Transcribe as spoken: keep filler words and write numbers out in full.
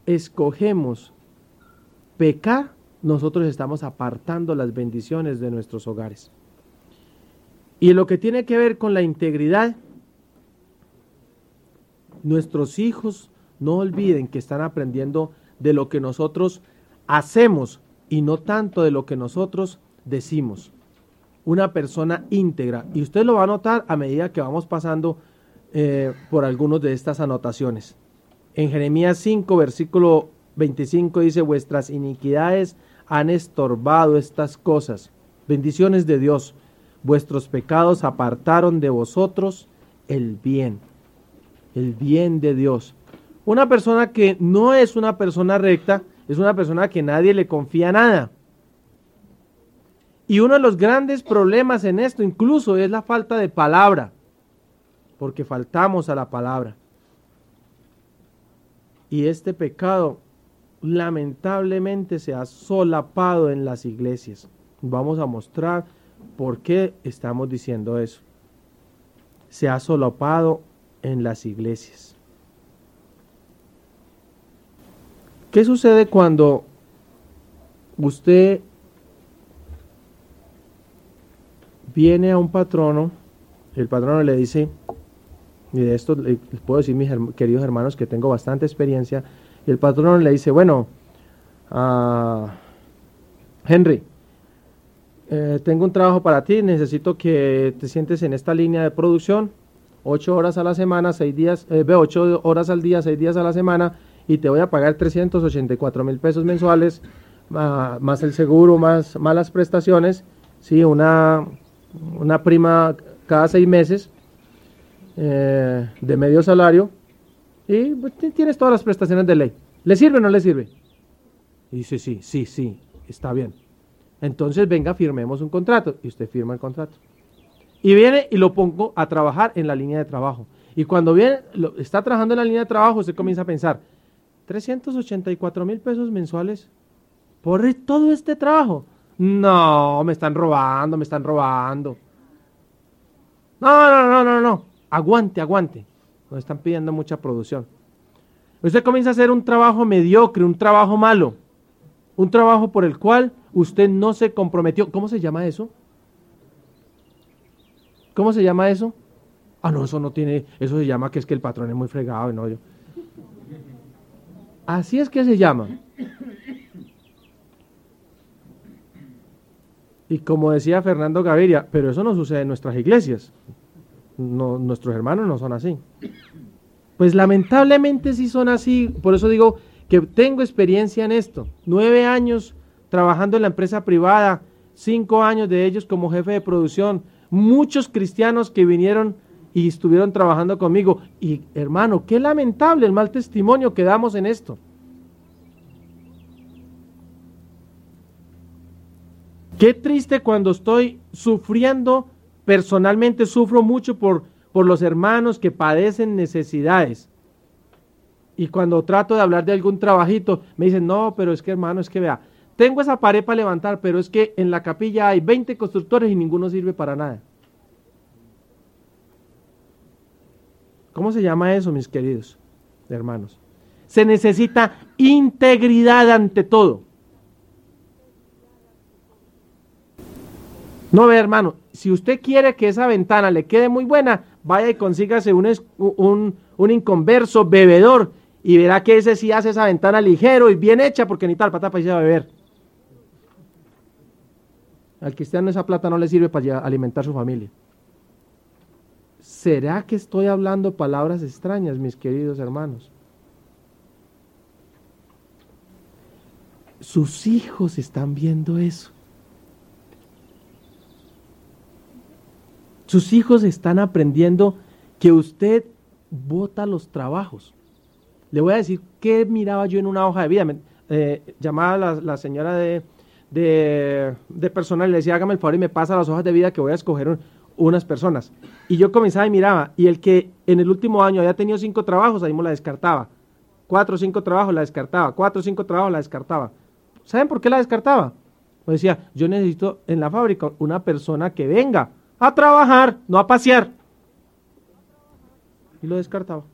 escogemos pecar, nosotros estamos apartando las bendiciones de nuestros hogares. Y lo que tiene que ver con la integridad, nuestros hijos no olviden que están aprendiendo de lo que nosotros hacemos y no tanto de lo que nosotros decimos. Una persona íntegra, y usted lo va a notar a medida que vamos pasando eh, por algunas de estas anotaciones. En Jeremías cinco, versículo veinticinco dice: vuestras iniquidades han estorbado estas cosas, bendiciones de Dios, vuestros pecados apartaron de vosotros el bien, el bien de Dios. Una persona que no es una persona recta, es una persona que nadie le confía nada. Y uno de los grandes problemas en esto incluso es la falta de palabra, porque faltamos a la palabra. Y este pecado lamentablemente se ha solapado en las iglesias. Vamos a mostrar por qué estamos diciendo eso. Se ha solapado en las iglesias. ¿Qué sucede cuando usted viene a un patrono? El patrono le dice, y de esto les puedo decir, mis herm- queridos hermanos, que tengo bastante experiencia, y el patrono le dice, bueno, uh, Henry, eh, tengo un trabajo para ti, necesito que te sientes en esta línea de producción, ocho horas a la semana, seis días, eh, ve, ocho horas al día, seis días a la semana, y te voy a pagar trescientos ochenta y cuatro mil pesos mensuales, uh, más el seguro, más, más las prestaciones, sí, una, una prima cada seis meses, eh, de medio salario, y pues, tienes todas las prestaciones de ley. ¿Le sirve o no le sirve? Y dice, sí, sí, sí, está bien. Entonces venga, firmemos un contrato, y usted firma el contrato. Y viene y lo pongo a trabajar en la línea de trabajo. Y cuando viene, lo, está trabajando en la línea de trabajo, usted comienza a pensar, trescientos ochenta y cuatro mil pesos mensuales por todo este trabajo. No, me están robando, me están robando. No, no, no, no, no, aguante, aguante. Nos están pidiendo mucha producción. Usted comienza a hacer un trabajo mediocre, un trabajo malo, un trabajo por el cual usted no se comprometió. ¿Cómo se llama eso? ¿Cómo se llama eso? Ah, no, eso no tiene, eso se llama que es que el patrón es muy fregado, no yo. Así es que se llama. Y como decía Fernando Gaviria, pero eso no sucede en nuestras iglesias. No, nuestros hermanos no son así. Pues lamentablemente sí son así. Por eso digo que tengo experiencia en esto. Nueve años trabajando en la empresa privada, cinco años de ellos como jefe de producción. Muchos cristianos que vinieron y estuvieron trabajando conmigo. Y hermano, qué lamentable el mal testimonio que damos en esto. Qué triste cuando estoy sufriendo, personalmente sufro mucho por, por los hermanos que padecen necesidades. Y cuando trato de hablar de algún trabajito, me dicen, no, pero es que hermano, es que vea, tengo esa pared para levantar, pero es que en la capilla hay veinte constructores y ninguno sirve para nada. ¿Cómo se llama eso, mis queridos hermanos? Se necesita integridad ante todo. No, ve, hermano, si usted quiere que esa ventana le quede muy buena, vaya y consígase un, un, un inconverso bebedor y verá que ese sí hace esa ventana ligero y bien hecha porque ni tal plata para irse a beber. Al cristiano esa plata no le sirve para alimentar su familia. ¿Será que estoy hablando palabras extrañas, mis queridos hermanos? Sus hijos están viendo eso. Sus hijos están aprendiendo que usted bota los trabajos. Le voy a decir qué miraba yo en una hoja de vida. Me, eh, llamaba la, la señora de, de, de personal y le decía, hágame el favor y me pasa las hojas de vida que voy a escoger un, unas personas. Y yo comenzaba y miraba, y el que en el último año había tenido cinco trabajos, ahí me la descartaba. Cuatro o cinco trabajos la descartaba. Cuatro o cinco trabajos la descartaba. ¿Saben por qué la descartaba? Pues decía, yo necesito en la fábrica una persona que venga a trabajar, no a pasear. Y lo descartaba.